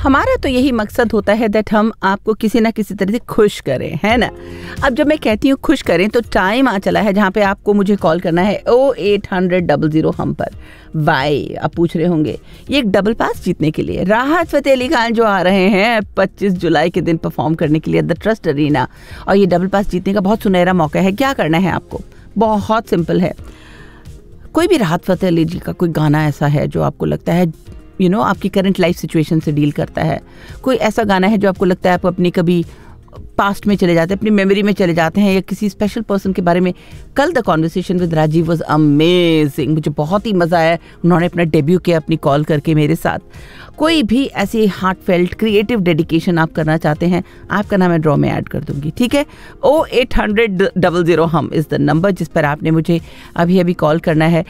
हमारा तो यही मकसद होता है दैट हम आपको किसी ना किसी तरह से खुश करें, है ना। अब जब मैं कहती हूँ खुश करें तो टाइम आ चला है जहाँ पे आपको मुझे कॉल करना है 0800 हम पर। वाई आप पूछ रहे होंगे ये एक डबल पास जीतने के लिए। राहत फ़तेह अली खान जो आ रहे हैं 25 जुलाई के दिन परफॉर्म करने के लिए द ट्रस्ट अरीना, और ये डबल पास जीतने का बहुत सुनहरा मौका है। क्या करना है आपको, बहुत सिंपल है। कोई भी राहत फ़तेह अली जी का कोई गाना ऐसा है जो आपको लगता है आपकी करंट लाइफ सिचुएशन से डील करता है, कोई ऐसा गाना है जो आपको लगता है आप अपनी कभी पास्ट में चले जाते हैं, अपनी मेमोरी में चले जाते हैं, या किसी स्पेशल पर्सन के बारे में। कल the conversation with Rajiv was amazing, मुझे बहुत ही मज़ा आया। उन्होंने अपना डेब्यू किया अपनी कॉल करके मेरे साथ। कोई भी ऐसी हार्टफेल्ट क्रिएटिव डेडिकेशन आप करना चाहते हैं, आपका नाम मैं ड्रॉ में ऐड कर दूंगी, ठीक है। 0800 हम इज़ द नंबर जिस पर आपने मुझे अभी अभी कॉल करना है।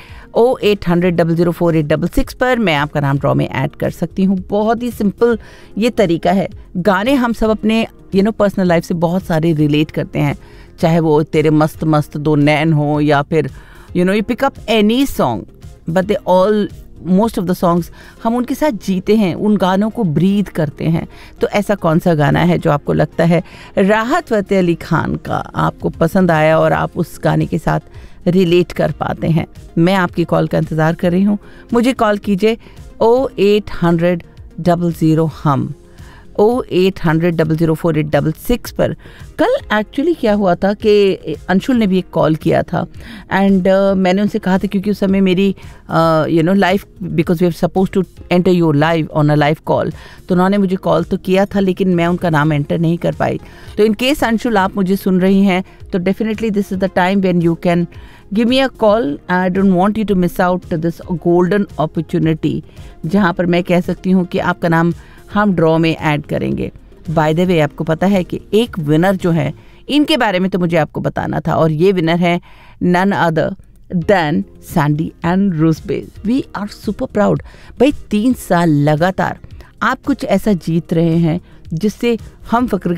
0800 पर मैं आपका नाम ड्रॉ में ऐड कर सकती हूँ। बहुत ही सिंपल ये तरीका है। गाने हम सब अपने पर्सनल लाइफ से बहुत सारे रिलेट करते हैं, चाहे वो तेरे मस्त मस्त दो नैन हो, या फिर you pick up any song, but they all most of the songs हम उनके साथ जीते हैं, उन गानों को ब्रीथ करते हैं। तो ऐसा कौन सा गाना है जो आपको लगता है राहत फ़तेह अली खान का आपको पसंद आया और आप उस गाने के साथ रिलेट कर पाते हैं? मैं आपकी कॉल का इंतज़ार कर रही हूँ। मुझे कॉल कीजिए 0800 हम 0800 पर। कल एक्चुअली क्या हुआ था कि अंशुल ने भी एक कॉल किया था एंड मैंने उनसे कहा था, क्योंकि उस समय मेरी live, because we are suppose to enter your live on a live call, तो उन्होंने मुझे कॉल तो किया था लेकिन मैं उनका नाम एंटर नहीं कर पाई। तो इन केस अंशुल आप मुझे सुन रही हैं तो definitely this is the time when you can give me a call. I don't want you to miss out this golden opportunity जहाँ पर मैं कह सकती हूँ कि आपका नाम हम ड्रॉ में ऐड करेंगे। बाय द वे आपको पता है कि एक विनर जो है, इनके बारे में तो मुझे आपको बताना था, और ये विनर है none other than Sandy and रूसबेल। We are super proud भाई। 3 साल लगातार आप कुछ ऐसा जीत रहे हैं जिससे हम फक्र